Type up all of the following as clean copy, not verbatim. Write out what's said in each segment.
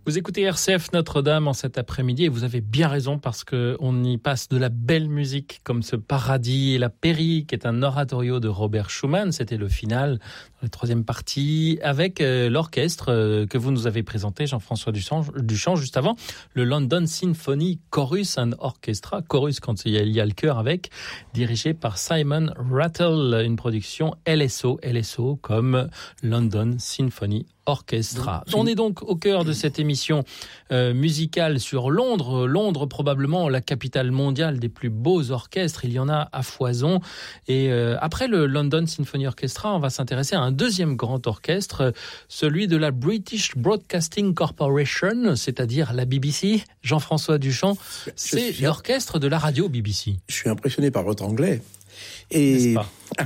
Vous écoutez RCF Notre-Dame en cet après-midi et vous avez bien raison parce qu'on y passe de la belle musique comme ce Paradis et la Péri qui est un oratorio de Robert Schumann. C'était le final, la troisième partie avec l'orchestre que vous nous avez présenté, Jean-François Duchamp, juste avant, le London Symphony Chorus and Orchestra, chorus quand il y a le chœur avec, dirigé par Simon Rattle, une production LSO comme London Symphony Orchestra. On est donc au cœur de cette émission musicale sur Londres. Londres, probablement la capitale mondiale des plus beaux orchestres. Il y en a à foison. Et après le London Symphony Orchestra, on va s'intéresser à un deuxième grand orchestre, celui de la British Broadcasting Corporation, c'est-à-dire la BBC. Jean-François Duchamp, c'est l'orchestre de la radio BBC. Je suis impressionné par votre anglais. Et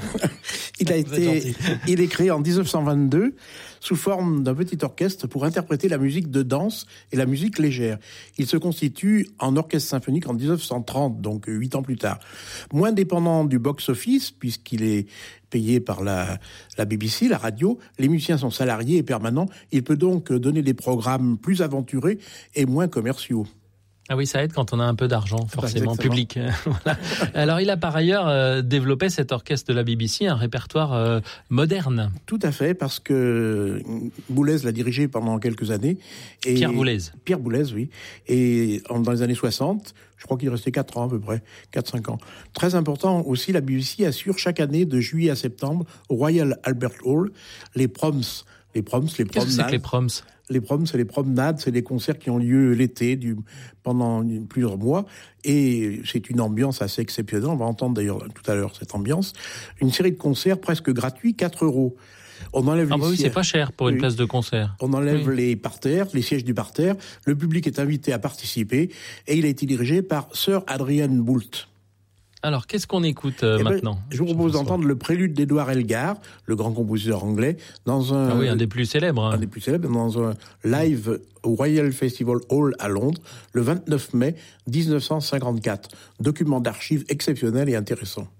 il est créé en 1922 sous forme d'un petit orchestre pour interpréter la musique de danse et la musique légère. Il se constitue en orchestre symphonique en 1930, donc 8 ans plus tard. Moins dépendant du box-office, puisqu'il est payé par la BBC, la radio, les musiciens sont salariés et permanents. Il peut donc donner des programmes plus aventurés et moins commerciaux. Ah oui, ça aide quand on a un peu d'argent, forcément, public. Voilà. Alors, il a par ailleurs développé cet orchestre de la BBC, un répertoire moderne. Tout à fait, parce que Boulez l'a dirigé pendant quelques années. Et Pierre Boulez, oui. Et dans les années 60, je crois qu'il restait 4 ans à peu près, 4-5 ans. Très important aussi, la BBC assure chaque année de juillet à septembre au Royal Albert Hall les proms. Les promenades. Qu'est-ce que c'est que les proms ? Les proms, c'est les promenades, c'est des concerts qui ont lieu l'été pendant plusieurs mois. Et c'est une ambiance assez exceptionnelle. On va entendre d'ailleurs tout à l'heure cette ambiance. Une série de concerts presque gratuits, 4 €. On enlève les oui, c'est pas cher pour une place de concert. On enlève les parterres, les sièges du parterre. Le public est invité à participer. Et il a été dirigé par Sir Adrian Boult. Alors, qu'est-ce qu'on écoute maintenant ? Je vous propose d'entendre le prélude d'Edward Elgar, le grand compositeur anglais, dans un des plus célèbres. Un des plus célèbres, dans un live au Royal Festival Hall à Londres, le 29 mai 1954. Document d'archives exceptionnel et intéressant.